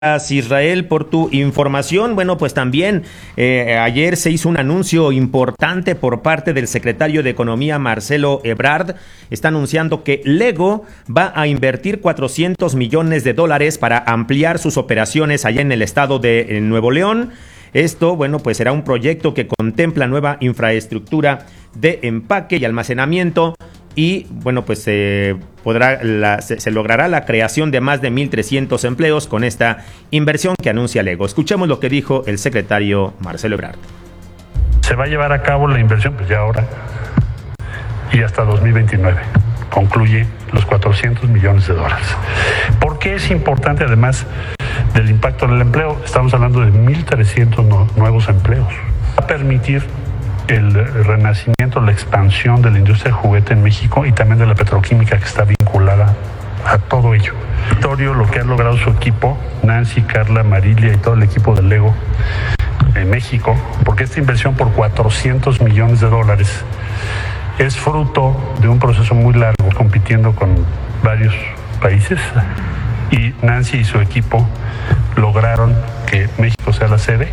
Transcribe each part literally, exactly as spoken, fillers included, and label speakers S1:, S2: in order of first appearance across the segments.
S1: Israel, por tu información. Bueno, pues también eh, ayer se hizo un anuncio importante por parte del secretario de Economía, Marcelo Ebrard. Está anunciando que Lego va a invertir cuatrocientos millones de dólares para ampliar sus operaciones allá en el estado de Nuevo León. Esto, bueno, pues será un proyecto que contempla nueva infraestructura de empaque y almacenamiento. Y bueno, pues eh, podrá la, se, se logrará la creación de más de mil trescientos empleos con esta inversión que anuncia Lego. Escuchemos lo que dijo el secretario Marcelo Ebrard.
S2: Se va a llevar a cabo la inversión, pues ya ahora, y hasta dos mil veintinueve concluye los cuatrocientos millones de dólares. ¿Por qué es importante, además del impacto en el empleo? Estamos hablando de mil trescientos no, nuevos empleos. Va a permitir el renacimiento, la expansión de la industria del juguete en México y también de la petroquímica que está vinculada a todo ello. Victorio, lo que ha logrado su equipo, Nancy, Carla, Marilia y todo el equipo de Lego en México, porque esta inversión por cuatrocientos millones de dólares es fruto de un proceso muy largo compitiendo con varios países, y Nancy y su equipo lograron que México sea la sede.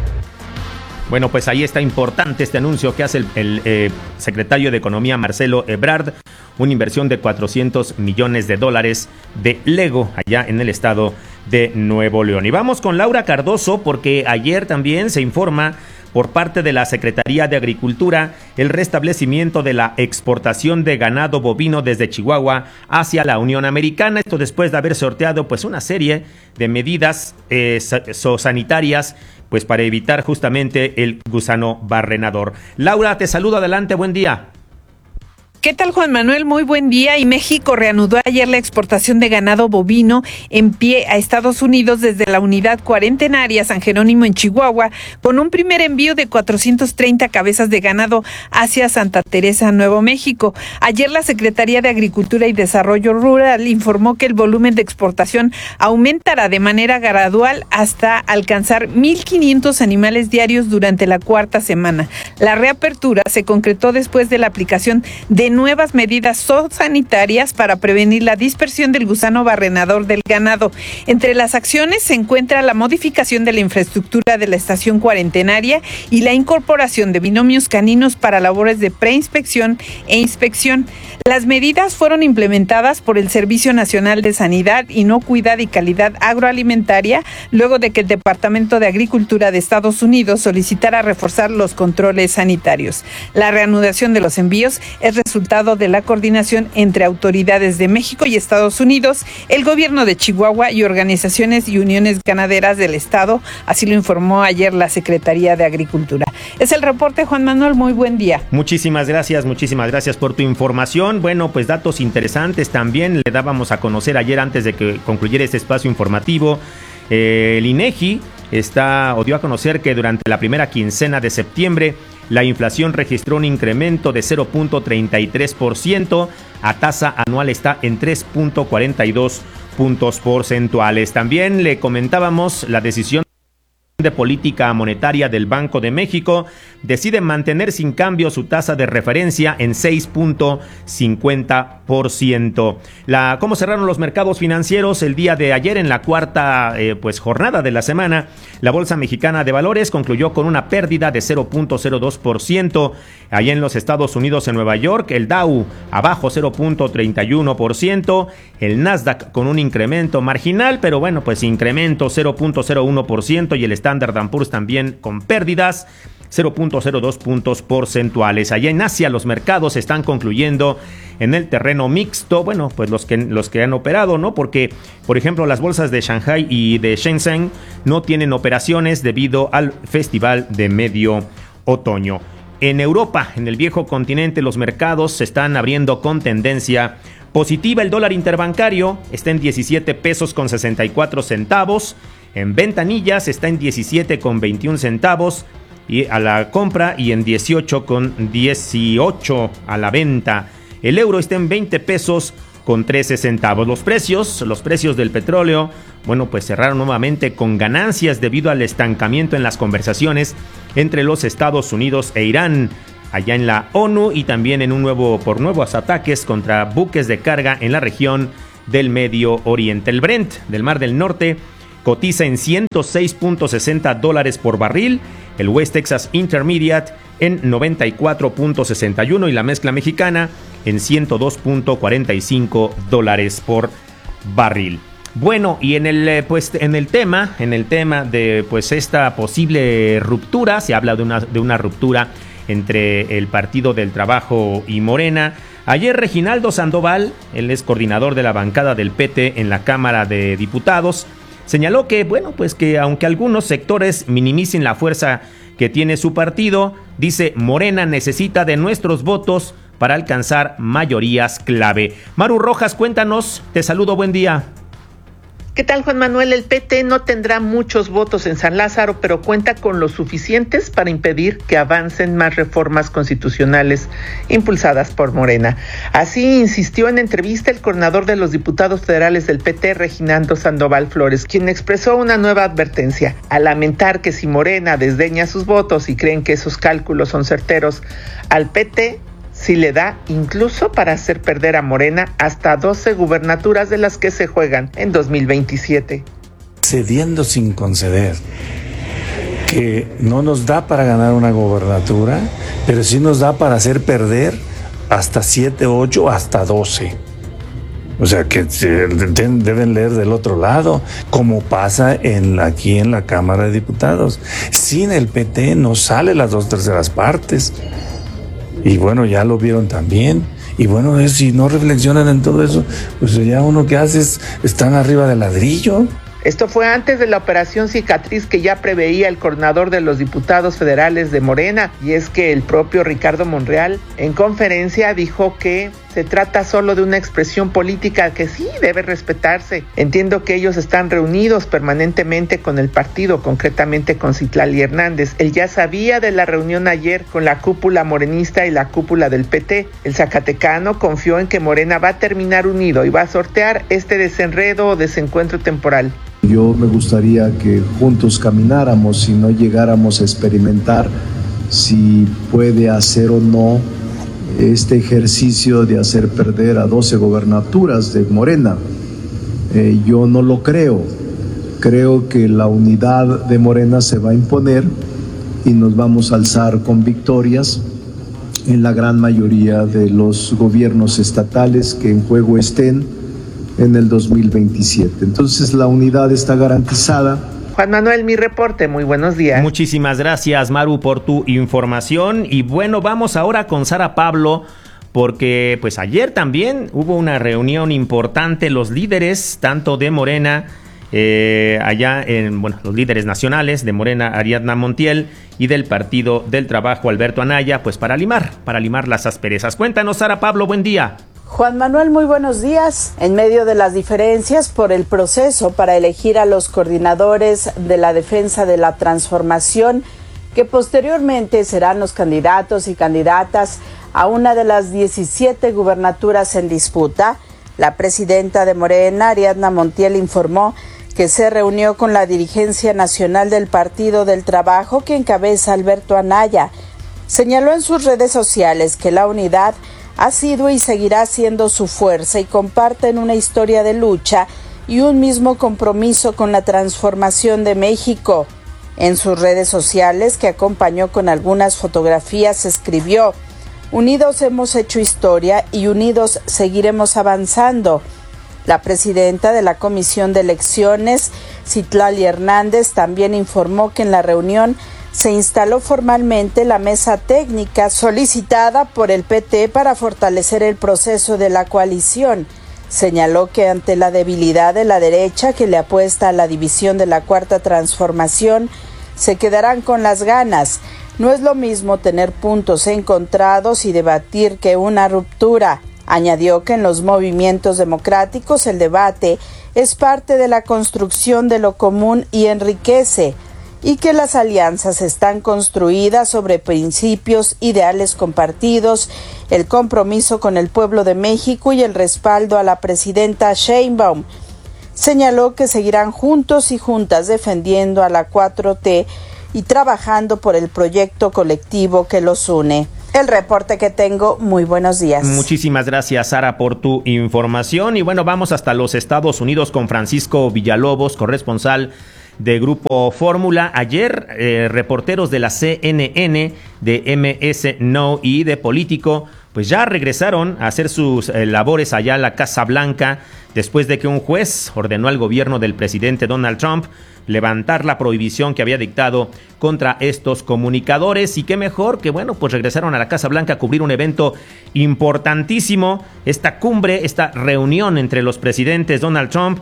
S1: Bueno, pues ahí está importante este anuncio que hace el, el eh, secretario de Economía, Marcelo Ebrard, una inversión de cuatrocientos millones de dólares de Lego allá en el estado de Nuevo León. Y vamos con Laura Cardoso, porque ayer también se informa por parte de la Secretaría de Agricultura el restablecimiento de la exportación de ganado bovino desde Chihuahua hacia la Unión Americana. Esto después de haber sorteado pues una serie de medidas eh, sanitarias pues para evitar justamente el gusano barrenador. Laura, te saludo, adelante, buen día.
S3: ¿Qué tal, Juan Manuel? Muy buen día. Y México reanudó ayer la exportación de ganado bovino en pie a Estados Unidos desde la unidad cuarentenaria San Jerónimo en Chihuahua, con un primer envío de cuatrocientas treinta cabezas de ganado hacia Santa Teresa, Nuevo México. Ayer la Secretaría de Agricultura y Desarrollo Rural informó que el volumen de exportación aumentará de manera gradual hasta alcanzar mil quinientos animales diarios durante la cuarta semana. La reapertura se concretó después de la aplicación de nuevas medidas zoosanitarias para prevenir la dispersión del gusano barrenador del ganado. Entre las acciones se encuentra la modificación de la infraestructura de la estación cuarentenaria y la incorporación de binomios caninos para labores de preinspección e inspección. Las medidas fueron implementadas por el Servicio Nacional de Sanidad, Inocuidad y Calidad Agroalimentaria, luego de que el Departamento de Agricultura de Estados Unidos solicitara reforzar los controles sanitarios. La reanudación de los envíos es resultado de la coordinación entre autoridades de México y Estados Unidos, el gobierno de Chihuahua y organizaciones y uniones ganaderas del estado, así lo informó ayer la Secretaría de Agricultura. Es el reporte, Juan Manuel, muy buen día.
S1: Muchísimas gracias, muchísimas gracias por tu información. Bueno, pues datos interesantes también le dábamos a conocer ayer antes de que concluyera este espacio informativo. Eh, el INEGI está o dio a conocer que durante la primera quincena de septiembre la inflación registró un incremento de cero punto treinta y tres por ciento, a tasa anual está en tres punto cuarenta y dos puntos porcentuales. También le comentábamos la decisión de política monetaria del Banco de México, decide mantener sin cambio su tasa de referencia en seis punto cincuenta por ciento. La, ¿Cómo cerraron los mercados financieros el día de ayer en la cuarta eh, pues jornada de la semana? La Bolsa Mexicana de Valores concluyó con una pérdida de cero punto cero dos por ciento. Allá en los Estados Unidos, en Nueva York, el Dow abajo cero punto treinta y uno por ciento, el Nasdaq con un incremento marginal, pero bueno, pues incremento cero punto cero uno por ciento, y el Standard and Poor's también con pérdidas cero punto cero dos puntos porcentuales. Allá en Asia los mercados están concluyendo en el terreno mixto, bueno, pues los que, los que han operado, ¿no? Porque, por ejemplo, las bolsas de Shanghai y de Shenzhen no tienen operaciones debido al Festival de Medio Otoño. En Europa, en el viejo continente, los mercados se están abriendo con tendencia positiva. El dólar interbancario está en diecisiete pesos con sesenta y cuatro centavos. En ventanillas está en diecisiete con veintiún centavos y a la compra, y en dieciocho con dieciocho a la venta. El euro está en veinte pesos con trece centavos. Los precios, los precios del petróleo, bueno, pues cerraron nuevamente con ganancias debido al estancamiento en las conversaciones entre los Estados Unidos e Irán, allá en la ONU, y también en un nuevo por nuevos ataques contra buques de carga en la región del Medio Oriente. El Brent del Mar del Norte cotiza en ciento seis punto sesenta dólares por barril, el West Texas Intermediate en noventa y cuatro punto sesenta y uno y la mezcla mexicana en ciento dos punto cuarenta y cinco dólares por barril. Bueno, y en el pues en el tema, en el tema de pues esta posible ruptura, se habla de una de una ruptura entre el Partido del Trabajo y Morena. Ayer Reginaldo Sandoval, él es coordinador de la bancada del P T en la Cámara de Diputados, señaló que, bueno, pues que aunque algunos sectores minimicen la fuerza que tiene su partido, dice, Morena necesita de nuestros votos para alcanzar mayorías clave. Maru Rojas, cuéntanos, te saludo, buen día.
S4: ¿Qué tal, Juan Manuel? El P T no tendrá muchos votos en San Lázaro, pero cuenta con los suficientes para impedir que avancen más reformas constitucionales impulsadas por Morena. Así insistió en entrevista el coordinador de los diputados federales del P T, Reginaldo Sandoval Flores, quien expresó una nueva advertencia, al lamentar que si Morena desdeña sus votos y creen que esos cálculos son certeros, al P T sí le da incluso para hacer perder a Morena hasta doce gubernaturas de las que se juegan en dos mil veintisiete.
S5: Cediendo sin conceder, que no nos da para ganar una gobernatura, pero sí nos da para hacer perder hasta siete, ocho, hasta doce. O sea, que deben leer del otro lado, como pasa en aquí en la Cámara de Diputados. Sin el P T no sale las dos terceras partes. Y bueno, ya lo vieron también. Y bueno, es, si no reflexionan en todo eso, pues ya uno que hace es, están arriba del ladrillo.
S4: Esto fue antes de la operación cicatriz que ya preveía el coordinador de los diputados federales de Morena, y es que el propio Ricardo Monreal en conferencia dijo que se trata solo de una expresión política que sí debe respetarse. Entiendo que ellos están reunidos permanentemente con el partido, concretamente con Citlali Hernández. Él ya sabía de la reunión ayer con la cúpula morenista y la cúpula del P T. El zacatecano confió en que Morena va a terminar unido y va a sortear este desenredo o desencuentro temporal.
S6: Yo me gustaría que juntos camináramos y no llegáramos a experimentar si puede hacer o no este ejercicio de hacer perder a doce gobernaturas de Morena. Eh, yo no lo creo. Creo que la unidad de Morena se va a imponer y nos vamos a alzar con victorias en la gran mayoría de los gobiernos estatales que en juego estén en el dos mil veintisiete. Entonces la unidad está garantizada.
S4: Juan Manuel, mi reporte, muy buenos días.
S1: Muchísimas gracias, Maru, por tu información. Y bueno, vamos ahora con Sara Pablo, porque pues ayer también hubo una reunión importante, los líderes, tanto de Morena, eh, allá en, bueno, los líderes nacionales de Morena, Ariadna Montiel, y del Partido del Trabajo, Alberto Anaya, pues para limar, para limar las asperezas. Cuéntanos, Sara Pablo, buen día.
S7: Juan Manuel, muy buenos días. En medio de las diferencias por el proceso para elegir a los coordinadores de la defensa de la transformación, que posteriormente serán los candidatos y candidatas a una de las diecisiete gubernaturas en disputa, la presidenta de Morena, Ariadna Montiel, informó que se reunió con la dirigencia nacional del Partido del Trabajo que encabeza Alberto Anaya. Señaló en sus redes sociales que la unidad ha sido y seguirá siendo su fuerza y comparten una historia de lucha y un mismo compromiso con la transformación de México. En sus redes sociales, que acompañó con algunas fotografías, escribió: "Unidos hemos hecho historia y unidos seguiremos avanzando". La presidenta de la Comisión de Elecciones, Citlali Hernández, también informó que en la reunión se instaló formalmente la mesa técnica solicitada por el P T para fortalecer el proceso de la coalición. Señaló que ante la debilidad de la derecha que le apuesta a la división de la Cuarta Transformación, se quedarán con las ganas. No es lo mismo tener puntos encontrados y debatir que una ruptura. Añadió que en los movimientos democráticos el debate es parte de la construcción de lo común y enriquece, y que las alianzas están construidas sobre principios, ideales compartidos, el compromiso con el pueblo de México y el respaldo a la presidenta Sheinbaum. Señaló que seguirán juntos y juntas defendiendo a la cuatro T y trabajando por el proyecto colectivo que los une. El reporte que tengo, muy buenos días.
S1: Muchísimas gracias, Sara, por tu información. Y bueno, vamos hasta los Estados Unidos con Francisco Villalobos, corresponsal de Grupo Fórmula. Ayer, eh, reporteros de la C N N, de M S Now y de Político, pues ya regresaron a hacer sus eh, labores allá a la Casa Blanca, después de que un juez ordenó al gobierno del presidente Donald Trump levantar la prohibición que había dictado contra estos comunicadores. Y qué mejor que, bueno, pues regresaron a la Casa Blanca a cubrir un evento importantísimo, esta cumbre, esta reunión entre los presidentes Donald Trump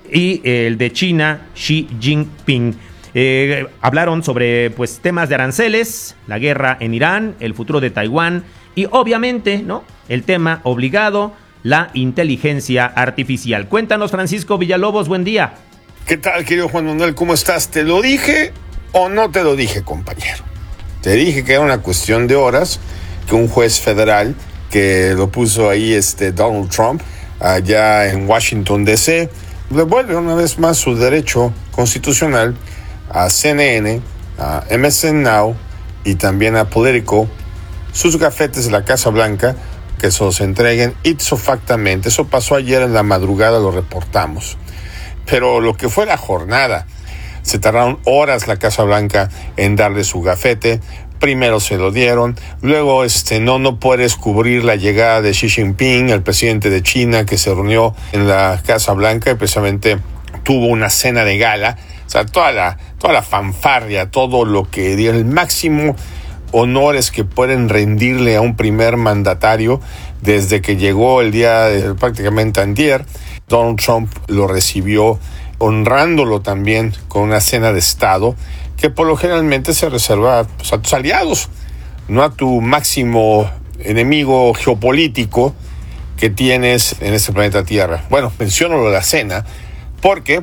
S1: y el de China, Xi Jinping. Eh, hablaron sobre, pues, temas de aranceles, la guerra en Irán, el futuro de Taiwán y obviamente, ¿no?, el tema obligado, la inteligencia artificial. Cuéntanos, Francisco Villalobos, buen día.
S8: ¿Qué tal, querido Juan Manuel? ¿Cómo estás? ¿Te lo dije o no te lo dije, compañero? Te dije que era una cuestión de horas que un juez federal que lo puso ahí este Donald Trump allá en Washington D C devuelve una vez más su derecho constitucional a C N N, a M S Now y también a Politico sus gafetes de la Casa Blanca, que se los entreguen ipso factamente. Eso pasó ayer en la madrugada, lo reportamos. Pero lo que fue la jornada, se tardaron horas la Casa Blanca en darle su gafete. Primero se lo dieron, luego este no no puedes cubrir la llegada de Xi Jinping, el presidente de China, que se reunió en la Casa Blanca y precisamente tuvo una cena de gala. O sea, toda la toda la fanfarria, todo lo que dio, el máximo honores que pueden rendirle a un primer mandatario desde que llegó el día de, prácticamente antier. Donald Trump lo recibió honrándolo también con una cena de Estado que por lo generalmente se reserva, pues, a tus aliados, no a tu máximo enemigo geopolítico que tienes en este planeta Tierra. Bueno, menciono lo de la cena porque,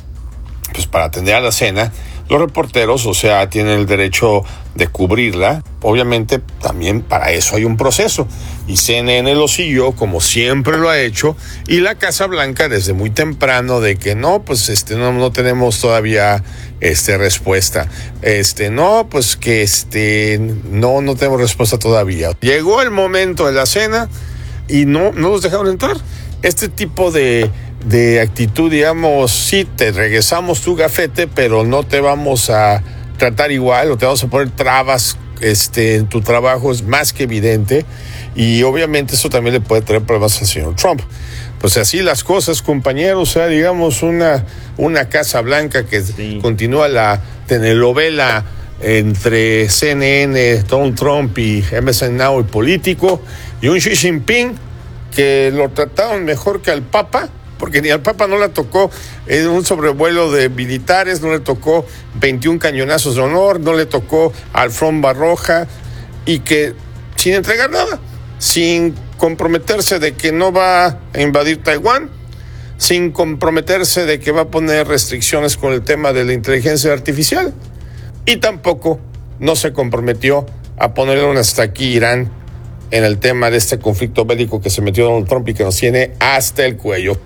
S8: pues, para atender a la cena, los reporteros, o sea, tienen el derecho de cubrirla. Obviamente, también para eso hay un proceso. Y C N N lo siguió, como siempre lo ha hecho, y la Casa Blanca desde muy temprano de que no, pues este no, no tenemos todavía este respuesta. Este, no, pues que este no, no tenemos respuesta todavía. Llegó el momento de la cena y no, no los dejaron entrar. Este tipo de de actitud, digamos, sí, te regresamos tu gafete, pero no te vamos a tratar igual o te vamos a poner trabas este, en tu trabajo, es más que evidente, y obviamente eso también le puede traer problemas al señor Trump. Pues así las cosas, compañeros, o sea, digamos, una, una Casa Blanca que sí. Continúa la telenovela entre C N N, Donald Trump y M S Now y Político, y un Xi Jinping que lo trataron mejor que al Papa, porque ni al Papa no le tocó en un sobrevuelo de militares, no le tocó veintiún cañonazos de honor, no le tocó alfombra roja, y que sin entregar nada, sin comprometerse de que no va a invadir Taiwán, sin comprometerse de que va a poner restricciones con el tema de la inteligencia artificial, y tampoco no se comprometió a ponerle un hasta aquí Irán en el tema de este conflicto bélico que se metió Donald Trump y que nos tiene hasta el cuello.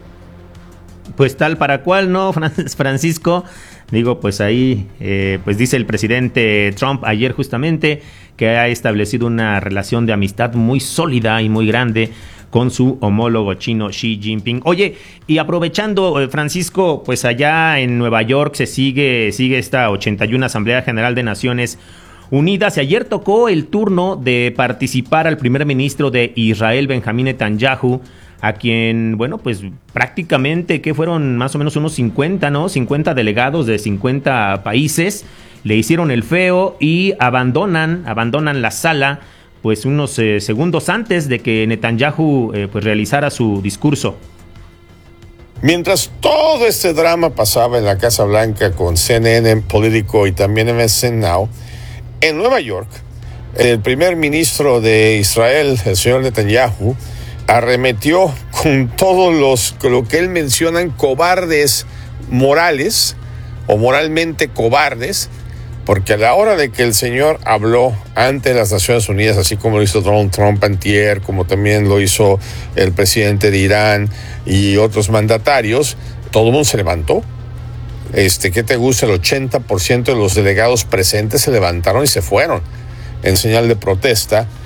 S1: Pues tal para cual, ¿no, Francisco? Digo, pues ahí, eh, pues dice el presidente Trump ayer justamente que ha establecido una relación de amistad muy sólida y muy grande con su homólogo chino Xi Jinping. Oye, y aprovechando, eh, Francisco, pues allá en Nueva York se sigue, sigue esta ochenta y una Asamblea General de Naciones Unidas, y ayer tocó el turno de participar al primer ministro de Israel, Benjamín Netanyahu, a quien, bueno, pues prácticamente que fueron más o menos unos cincuenta, ¿no? cincuenta delegados de cincuenta países, le hicieron el feo y abandonan, abandonan la sala, pues unos eh, segundos antes de que Netanyahu eh, pues realizara su discurso.
S8: Mientras todo este drama pasaba en la Casa Blanca con C N N, Político y también M S Now, en Nueva York, el primer ministro de Israel, el señor Netanyahu, arremetió con todos los, con lo que él menciona, cobardes morales o moralmente cobardes, porque a la hora de que el señor habló ante las Naciones Unidas, así como lo hizo Donald Trump antier, como también lo hizo el presidente de Irán y otros mandatarios, todo el mundo se levantó. Este, ¿qué te gusta? El ochenta por ciento de los delegados presentes se levantaron y se fueron en señal de protesta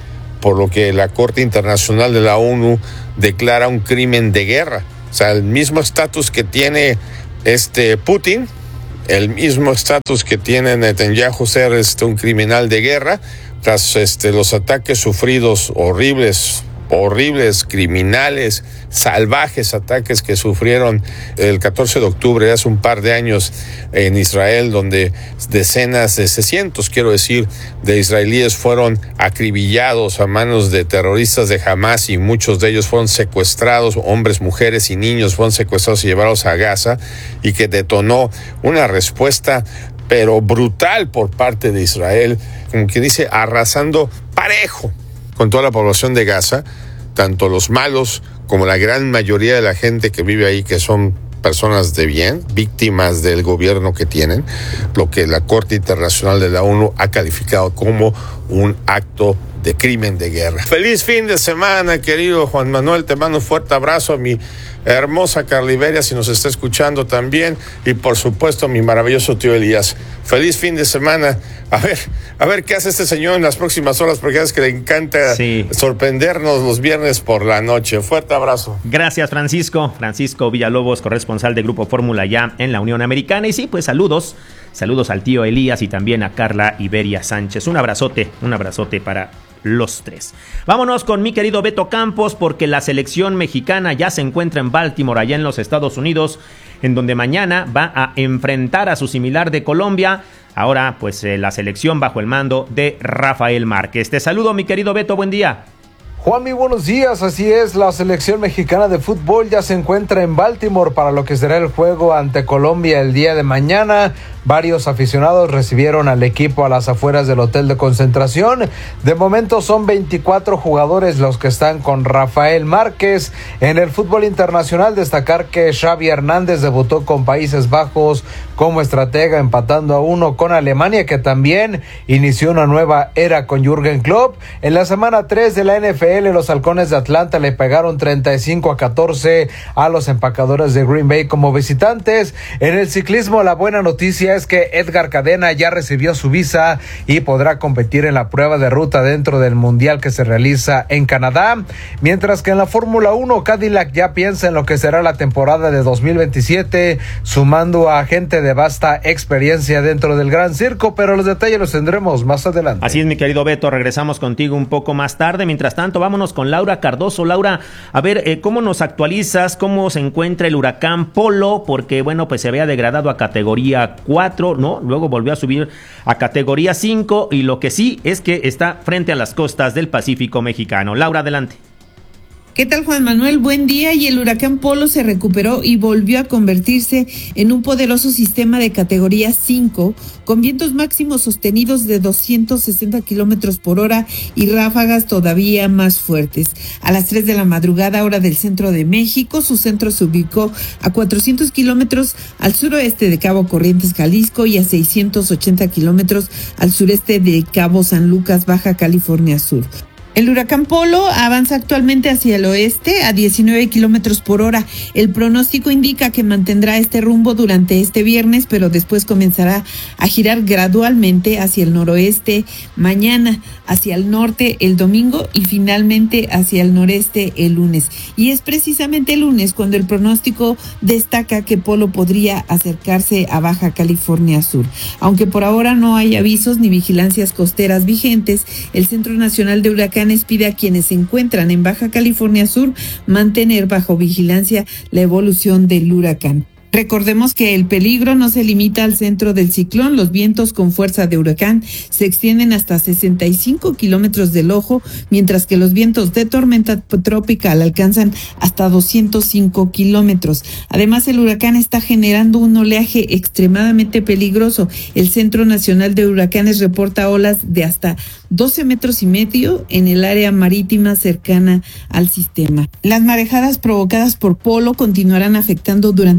S8: por lo que la Corte Internacional de la ONU declara un crimen de guerra. O sea, el mismo estatus que tiene este Putin, el mismo estatus que tiene Netanyahu, ser este, un criminal de guerra, tras este, los ataques sufridos, horribles, horribles, criminales, salvajes ataques que sufrieron el catorce de octubre, hace un par de años, en Israel, donde decenas de cientos, quiero decir, de israelíes fueron acribillados a manos de terroristas de Hamas, y muchos de ellos fueron secuestrados, hombres, mujeres y niños fueron secuestrados y llevados a Gaza, y que detonó una respuesta pero brutal por parte de Israel, como que dice, arrasando parejo con toda la población de Gaza, tanto los malos como la gran mayoría de la gente que vive ahí, que son personas de bien, víctimas del gobierno que tienen, lo que la Corte Internacional de la ONU ha calificado como un acto de crimen de guerra. Feliz fin de semana, querido Juan Manuel, te mando un fuerte abrazo, a mi hermosa Carliberia, si nos está escuchando también, y por supuesto mi maravilloso tío Elías. Feliz fin de semana. A ver, a ver qué hace este señor en las próximas horas, porque es que le encanta sí. sorprendernos los viernes por la noche. Fuerte abrazo.
S1: Gracias, Francisco. Francisco Villalobos, corresponsal de Grupo Fórmula ya en la Unión Americana. Y sí, pues saludos, saludos al tío Elías y también a Carla Iberia Sánchez. Un abrazote, un abrazote para los tres. Vámonos con mi querido Beto Campos, porque la selección mexicana ya se encuentra en Baltimore, allá en los Estados Unidos, en donde mañana va a enfrentar a su similar de Colombia. Ahora, pues eh, la selección bajo el mando de Rafael Márquez. Te saludo, mi querido Beto, buen día.
S9: Juan, muy buenos días, así es, la selección mexicana de fútbol ya se encuentra en Baltimore para lo que será el juego ante Colombia el día de mañana. Varios aficionados recibieron al equipo a las afueras del hotel de concentración. De momento son veinticuatro jugadores los que están con Rafael Márquez. En el fútbol internacional, destacar que Xavi Hernández debutó con Países Bajos como estratega, empatando a uno con Alemania, que también inició una nueva era con Jürgen Klopp. En la semana tres de la N F L, los Halcones de Atlanta le pegaron treinta y cinco a catorce a los Empacadores de Green Bay como visitantes. En el ciclismo, la buena noticia es que Edgar Cadena ya recibió su visa y podrá competir en la prueba de ruta dentro del mundial que se realiza en Canadá, mientras que en la Fórmula uno, Cadillac ya piensa en lo que será la temporada de dos mil veintisiete, sumando a gente de vasta experiencia dentro del Gran Circo, pero los detalles los tendremos más adelante.
S1: Así es, mi querido Beto, regresamos contigo un poco más tarde. Mientras tanto, vámonos con Laura Cardoso. Laura, a ver, eh, ¿cómo nos actualizas? ¿Cómo se encuentra el huracán Polo? Porque, bueno, pues se había degradado a categoría cuatro, ¿no? Luego volvió a subir a categoría cinco, y lo que sí es que está frente a las costas del Pacífico mexicano. Laura, adelante.
S3: ¿Qué tal, Juan Manuel? Buen día. Y el huracán Polo se recuperó y volvió a convertirse en un poderoso sistema de categoría cinco, con vientos máximos sostenidos de doscientos sesenta kilómetros por hora y ráfagas todavía más fuertes. A las tres de la madrugada, hora del centro de México, su centro se ubicó a cuatrocientos kilómetros al suroeste de Cabo Corrientes, Jalisco, y a seiscientos ochenta kilómetros al sureste de Cabo San Lucas, Baja California Sur. El huracán Polo avanza actualmente hacia el oeste a diecinueve kilómetros por hora. El pronóstico indica que mantendrá este rumbo durante este viernes, pero después comenzará a girar gradualmente hacia el noroeste mañana, hacia el norte el domingo y finalmente hacia el noreste el lunes. Y es precisamente el lunes cuando el pronóstico destaca que Polo podría acercarse a Baja California Sur. Aunque por ahora no hay avisos ni vigilancias costeras vigentes, el Centro Nacional de Huracanes pide a quienes se encuentran en Baja California Sur mantener bajo vigilancia la evolución del huracán. Recordemos que el peligro no se limita al centro del ciclón. Los vientos con fuerza de huracán se extienden hasta sesenta y cinco kilómetros del ojo, mientras que los vientos de tormenta tropical alcanzan hasta doscientos cinco kilómetros. Además, el huracán está generando un oleaje extremadamente peligroso. El Centro Nacional de Huracanes reporta olas de hasta doce metros y medio en el área marítima cercana al sistema. Las marejadas provocadas por Polo continuarán afectando durante los próximos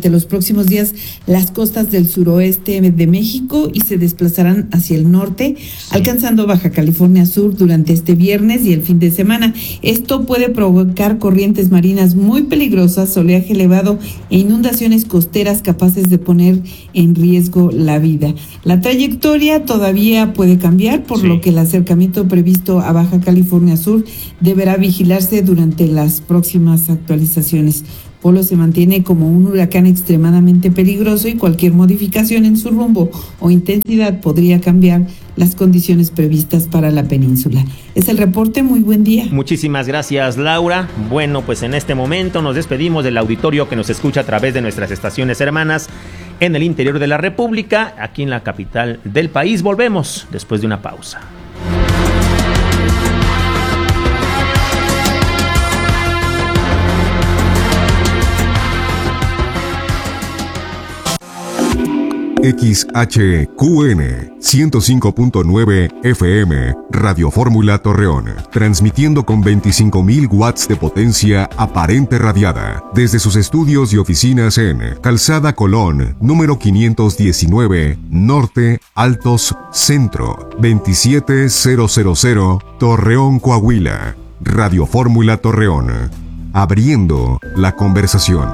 S3: próximos días las costas del suroeste de México y se desplazarán hacia el norte, alcanzando Baja California Sur durante este viernes y el fin de semana. Esto puede provocar corrientes marinas muy peligrosas, oleaje elevado e inundaciones costeras capaces de poner en riesgo la vida. La trayectoria todavía puede cambiar, por sí. lo que el acercamiento previsto a Baja California Sur deberá vigilarse durante las próximas actualizaciones. Polo se mantiene como un huracán extremadamente peligroso y cualquier modificación en su rumbo o intensidad podría cambiar las condiciones previstas para la península. Es el reporte, muy buen día.
S1: Muchísimas gracias, Laura. Bueno, pues en este momento nos despedimos del auditorio que nos escucha a través de nuestras estaciones hermanas en el interior de la República, aquí en la capital del país. Volvemos después de una pausa.
S10: X H Q N ciento cinco punto nueve F M, Radio Fórmula Torreón, transmitiendo con veinticinco mil watts de potencia aparente radiada, desde sus estudios y oficinas en Calzada Colón, número quinientos diecinueve, Norte, Altos, Centro, veintisiete mil, Torreón, Coahuila. Radio Fórmula Torreón, abriendo la conversación.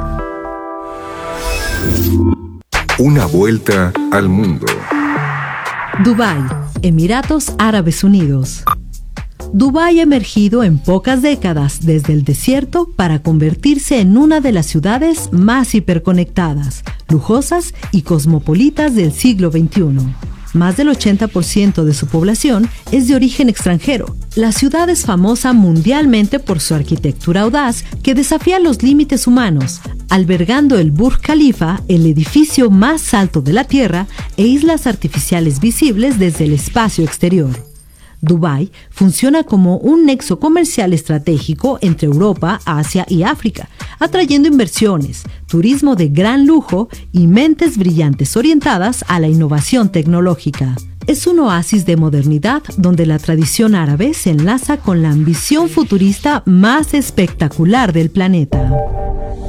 S10: Una vuelta al mundo.
S11: Dubái, Emiratos Árabes Unidos. Dubái ha emergido en pocas décadas desde el desierto para convertirse en una de las ciudades más hiperconectadas, lujosas y cosmopolitas del siglo veintiuno. Más del ochenta por ciento de su población es de origen extranjero. La ciudad es famosa mundialmente por su arquitectura audaz que desafía los límites humanos, albergando el Burj Khalifa, el edificio más alto de la Tierra, e islas artificiales visibles desde el espacio exterior. Dubái funciona como un nexo comercial estratégico entre Europa, Asia y África, atrayendo inversiones, turismo de gran lujo y mentes brillantes orientadas a la innovación tecnológica. Es un oasis de modernidad donde la tradición árabe se enlaza con la ambición futurista más espectacular del planeta.